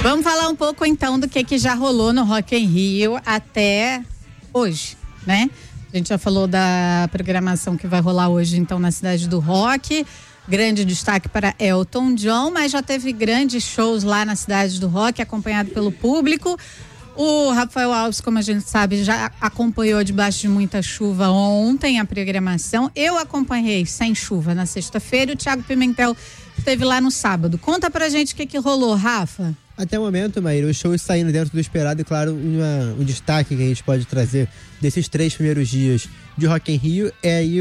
Vamos falar um pouco então do que já rolou no Rock in Rio até hoje, né? A gente já falou da programação que vai rolar hoje então na Cidade do Rock. Grande destaque para Elton John, mas já teve grandes shows lá na Cidade do Rock, acompanhado pelo público. O Rafael Alves, como a gente sabe, já acompanhou debaixo de muita chuva ontem a programação. Eu acompanhei sem chuva na sexta-feira e o Thiago Pimentel esteve lá no sábado. Conta pra gente o que rolou, Rafa. Até o momento, Maíra, os shows saindo dentro do esperado e, claro, um destaque que a gente pode trazer desses 3 primeiros dias de Rock in Rio é aí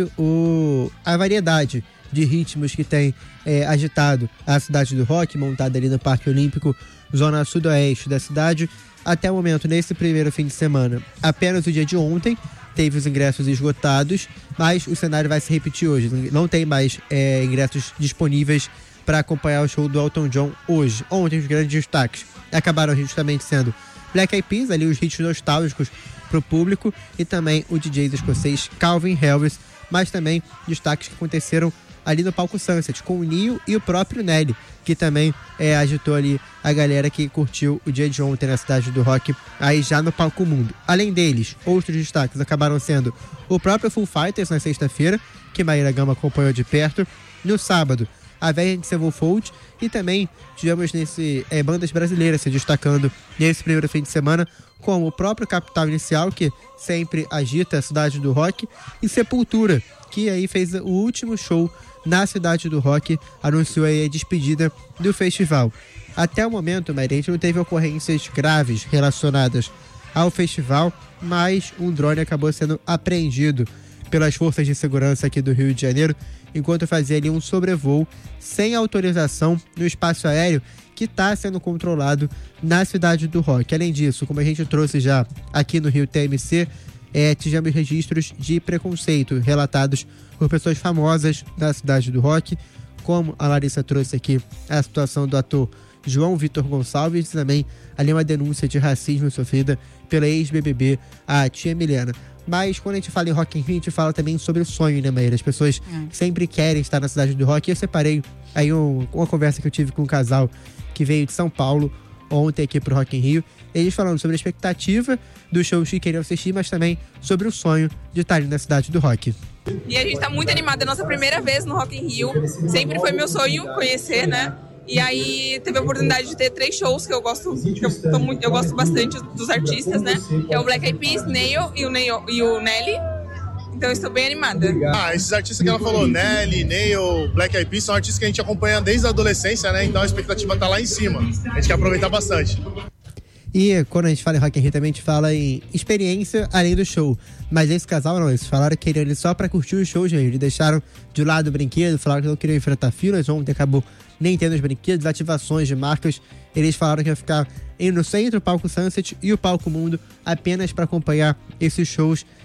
a variedade de ritmos que tem agitado a Cidade do Rock, montada ali no Parque Olímpico, zona sudoeste da cidade. Até o momento, nesse primeiro fim de semana, apenas o dia de ontem teve os ingressos esgotados, mas o cenário vai se repetir hoje. Não tem mais ingressos disponíveis para acompanhar o show do Elton John hoje. Ontem os grandes destaques acabaram justamente sendo Black Eyed Peas, ali os hits nostálgicos para o público, e também o DJ escocês Calvin Harris, mas também destaques que aconteceram ali no palco Sunset, com o Neo e o próprio Nelly, que também agitou ali a galera que curtiu o dia de ontem na Cidade do Rock, aí já no palco Mundo. Além deles, outros destaques acabaram sendo o próprio Foo Fighters na sexta-feira, que Maíra Gama acompanhou de perto. No sábado, a Avenged Sevenfold, e também tivemos bandas brasileiras se destacando nesse primeiro fim de semana, como o próprio Capital Inicial, que sempre agita a Cidade do Rock, e Sepultura, que aí fez o último show na Cidade do Rock, anunciou aí a despedida do festival. Até o momento, Maíra, a gente não teve ocorrências graves relacionadas ao festival, mas um drone acabou sendo apreendido pelas forças de segurança aqui do Rio de Janeiro, enquanto fazia ali um sobrevoo sem autorização no espaço aéreo que está sendo controlado na Cidade do Rock. Além disso, como a gente trouxe já aqui no Rio TMC, tivemos registros de preconceito relatados por pessoas famosas da Cidade do Rock, como a Larissa trouxe aqui a situação do ator João Vitor Gonçalves, e também ali uma denúncia de racismo sofrida pela ex-BBB, a tia Milena. Mas quando a gente fala em Rock in Rio, a gente fala também sobre o sonho, né, Maíra? As pessoas sempre querem estar na Cidade do Rock. E eu separei aí uma conversa que eu tive com um casal que veio de São Paulo ontem aqui pro Rock in Rio. Eles falando sobre a expectativa dos shows que queriam assistir, mas também sobre o sonho de estar ali na Cidade do Rock. E a gente tá muito animada, é a nossa primeira vez no Rock in Rio. Sempre foi meu sonho conhecer, né? E aí teve a oportunidade de ter 3 shows que eu gosto, eu gosto bastante dos artistas, né? Que é o Black Eyed Peas, Neil e o Nelly. Então estou bem animada. Esses artistas que ela falou, Nelly, Neil, Black Eyed Peas, são artistas que a gente acompanha desde a adolescência, né? Então a expectativa tá lá em cima. A gente quer aproveitar bastante. E quando a gente fala em Rock in Rio também, a gente fala em experiência além do show. Mas esse casal não, eles falaram que queriam ir só pra curtir os shows mesmo. Eles deixaram de lado o brinquedo, falaram que não queriam enfrentar filas. Ontem acabou nem tendo os brinquedos, ativações de marcas. Eles falaram que iam ficar no centro, o palco Sunset e o palco Mundo, apenas para acompanhar esses shows